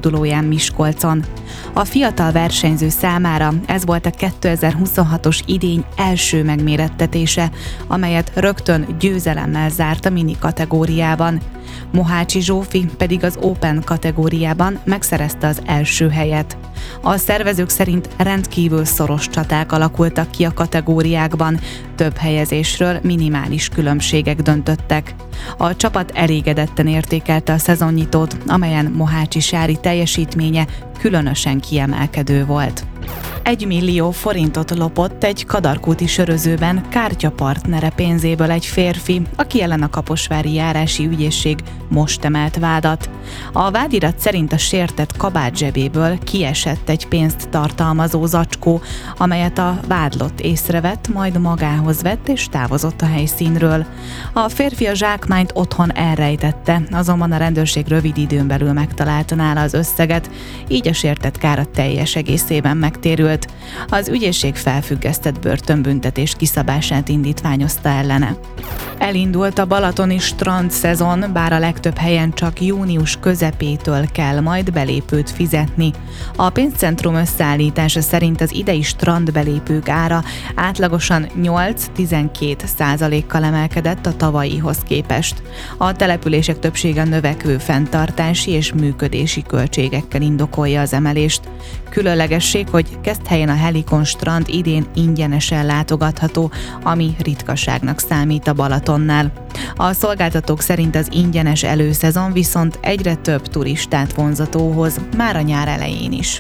fordulóján Miskolcon. A fiatal versenyző számára ez volt a 2026-os idény első megmérettetése, amelyet rögtön győzelemmel zárt a mini kategóriában. Mohácsi Zsófi pedig az Open kategóriában megszerezte az első helyet. A szervezők szerint rendkívül szoros csaták alakultak ki a kategóriákban, több helyezésről minimális különbségek döntöttek. A csapat elégedetten értékelte a szezonnyitót, amelyen Mohácsi Sári teljesítménye különösen kiemelkedő volt. 1 millió forintot lopott egy kadarkúti sörözőben kártyapartnere pénzéből egy férfi, aki ellen a kaposvári járási ügyészség most emelt vádat. A vádirat szerint a sértett kabát zsebéből kiesett egy pénzt tartalmazó zacskó, amelyet a vádlott észrevett, majd magához vett és távozott a helyszínről. A férfi a zsákmányt otthon elrejtette, azonban a rendőrség rövid időn belül megtalálta nála az összeget, így a sértett kár a teljes egészében megtérült. Az ügyészség felfüggesztett börtönbüntetés kiszabását indítványozta ellene. Elindult a balatoni strand szezon, bár a legtöbb helyen csak június közepétől kell majd belépőt fizetni. A pénzcentrum összeállítása szerint az idei strandbelépők ára átlagosan 8-12%-kal emelkedett a tavalyihoz képest. A települések többsége növekvő fenntartási és működési költségekkel indokolja az emelést. Különlegesség, hogy Keszthelyen a Helikon strand idén ingyenesen látogatható, ami ritkaságnak számít a Balatonnál. A szolgáltatók szerint az ingyenes előszezon viszont egyre több turistát vonz a tóhoz, már a nyár elején is.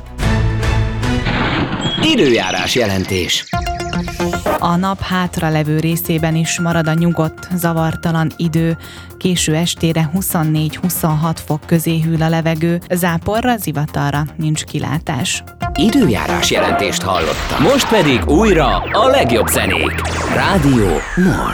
Időjárás jelentés. A nap hátralevő részében is marad a nyugodt, zavartalan idő. Késő estére 24-26 fok közé hűl a levegő, záporra, zivatarra nincs kilátás. Időjárás jelentést hallottam. Most pedig újra a legjobb zenék. Rádió Most.